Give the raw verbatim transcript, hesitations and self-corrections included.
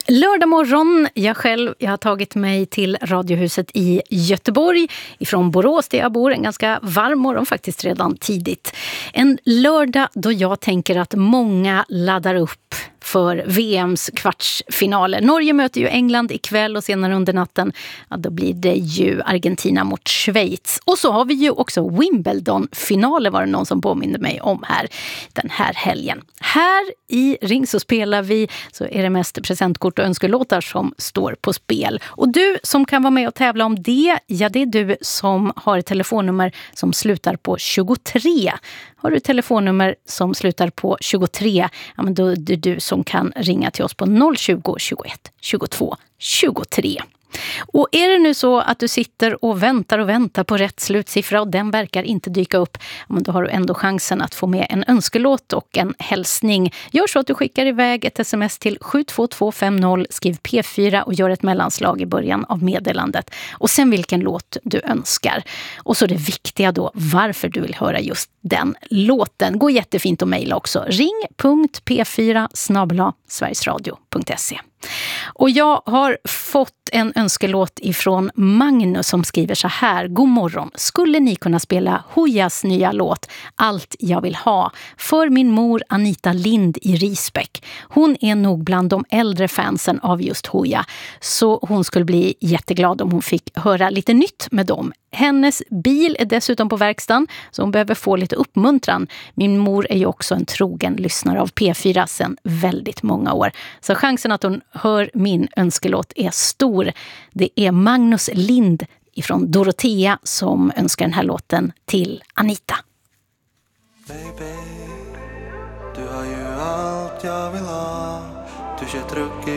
Lördag morgon, jag själv, jag har tagit mig till Radiohuset i Göteborg ifrån Borås där jag bor, en ganska varm morgon faktiskt redan tidigt. En lördag då jag tänker att många laddar upp för V M:s kvartsfinaler. Norge möter ju England ikväll och senare under natten, ja, då blir det ju Argentina mot Schweiz. Och så har vi ju också Wimbledon-finaler, var det någon som påminner mig om här den här helgen. Här i Ring så spelar vi, så är det mest presentkort och önskelåtar som står på spel. Och du som kan vara med och tävla om det, ja det är du som har ett telefonnummer som slutar på tjugotre. Har du ett telefonnummer som slutar på tjugotre, ja men då är det du som kan ringa till oss på noll tjugo, tjugoett, tjugotvå, tjugotre. Och är det nu så att du sitter och väntar och väntar på rätt slutsiffra och den verkar inte dyka upp, men då har du ändå chansen att få med en önskelåt och en hälsning. Gör så att du skickar iväg ett sms till sju två två fem noll, skriv P fyra och gör ett mellanslag i början av meddelandet. Och sen vilken låt du önskar. Och så det viktiga då, varför du vill höra just den låten. Gå jättefint att mejla också. ring punkt p fyra snabel-a sverigesradio punkt se. Och jag har fått en önskelåt ifrån Magnus som skriver så här: God morgon, skulle ni kunna spela Hoojas nya låt Allt jag vill ha för min mor Anita Lind i Risbäck. Hon är nog bland de äldre fansen av just Hooja, så hon skulle bli jätteglad om hon fick höra lite nytt med dem. Hennes bil är dessutom på verkstaden, så hon behöver få lite uppmuntran. Min mor är ju också en trogen lyssnare av P fyra sedan väldigt många år. Så chansen att hon hör min önskelåt är stor. Det är Magnus Lind ifrån Dorotea som önskar den här låten till Anita. Baby, du har ju allt jag vill ha. Du kör truck